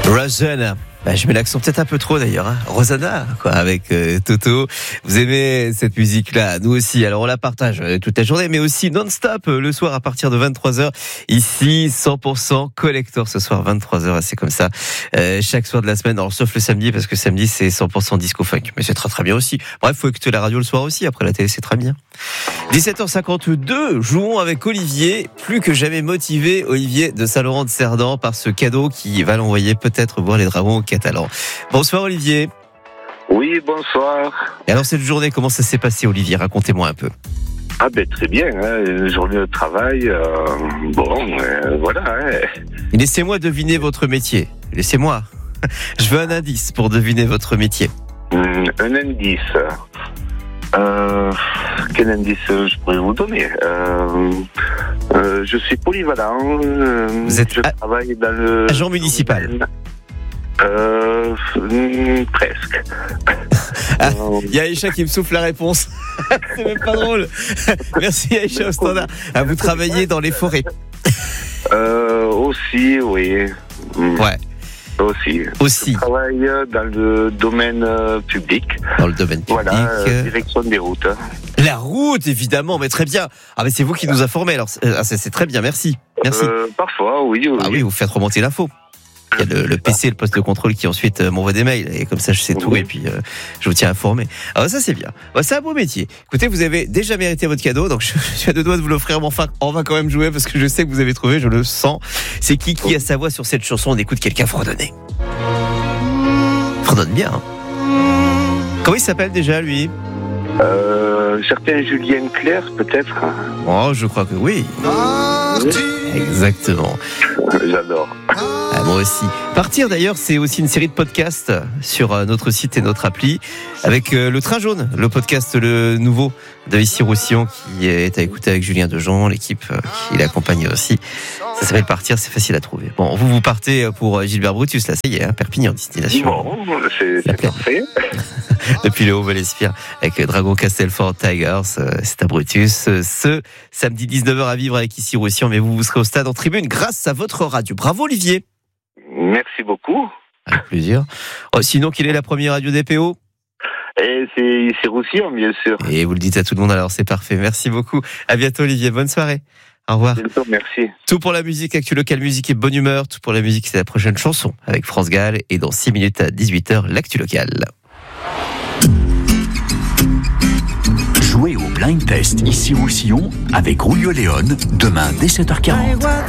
Rosanna. Je mets l'accent peut-être un peu trop d'ailleurs, hein. Rosanna, quoi, avec Toto. Vous aimez cette musique-là, nous aussi. Alors on la partage toute la journée, mais aussi non-stop le soir à partir de 23h. Ici, 100% collector ce soir, 23h, c'est comme ça. Chaque soir de la semaine, alors sauf le samedi, parce que samedi c'est 100% disco funk, mais c'est très très bien aussi. Bref, faut écouter la radio le soir aussi, après la télé c'est très bien. 17h52, jouons avec Olivier, plus que jamais motivé, Olivier de Saint-Laurent de Cerdan, par ce cadeau qui va l'envoyer peut-être voir les Dragons catalans. Bonsoir Olivier. Oui, bonsoir. Et alors cette journée, comment ça s'est passé Olivier? Racontez-moi un peu. Très bien, hein, une journée de travail, voilà. Hein. Laissez-moi deviner votre métier. Laissez-moi. Je veux un indice pour deviner votre métier. Un indice. Quel indice je pourrais vous donner? Je suis polyvalent. Vous êtes travaille dans le agent municipal. Presque. Il y a Aïcha qui me souffle la réponse. C'est même pas drôle. Merci Aïcha au standard. Vous travaillez dans les forêts. Aussi, oui. Ouais. Aussi. Je travaille dans le domaine public. Dans le domaine public. Voilà, direction des routes. La route, évidemment, mais très bien. Mais c'est vous qui nous informez, alors c'est très bien, merci. Merci. Parfois, oui. Oui, vous faites remonter l'info. Il y a le PC, le poste de contrôle qui ensuite m'envoie des mails et comme ça je sais tout et puis je vous tiens informé. Alors ça c'est bien. C'est un beau métier. Écoutez, vous avez déjà mérité votre cadeau, donc je suis à deux doigts de vous l'offrir, mais enfin on va quand même jouer parce que je sais que vous avez trouvé, je le sens. C'est qui a sa voix sur cette chanson? On écoute quelqu'un fredonner. Fredonne bien. Hein. Comment il s'appelle déjà lui? Certain Julien Clerc peut-être. Oh, je crois que oui. Exactement. J'adore. Moi aussi. Partir d'ailleurs, c'est aussi une série de podcasts sur notre site et notre appli avec le Train Jaune, le podcast le nouveau de Ici Roussillon qui est à écouter avec Julien Dejean, l'équipe qui l'accompagne aussi. Ça s'appelle Partir, c'est facile à trouver. Bon, vous partez pour Gilbert Brutus, là, ça y est, hein, Perpignan, destination. Bon, c'est parfait. Depuis le Haut-Val-Espire, avec Dragon Castelfort Tigers, c'est à Brutus. Ce samedi 19h à vivre avec Ici Roussillon, mais vous serez au stade en tribune grâce à votre radio. Bravo Olivier. Merci beaucoup. Avec plaisir. Sinon, quelle est la première radio DPO? Et c'est Roussillon, bien sûr. Et vous le dites à tout le monde, alors c'est parfait. Merci beaucoup. À bientôt Olivier, bonne soirée. Au revoir. Bientôt, merci. Tout pour la musique, Actu Local Musique et bonne humeur. Tout pour la musique, c'est la prochaine chanson avec France Gall. Et dans 6 minutes à 18h, l'Actu Local. Jouez au Blind Test Ici Roussillon avec Rouillot Léon demain dès 7h40.